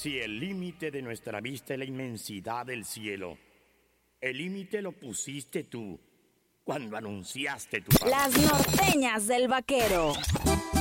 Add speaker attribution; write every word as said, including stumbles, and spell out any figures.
Speaker 1: Si el límite de nuestra vista es la inmensidad del cielo, el límite lo pusiste tú cuando anunciaste tu...
Speaker 2: Las norteñas del vaquero.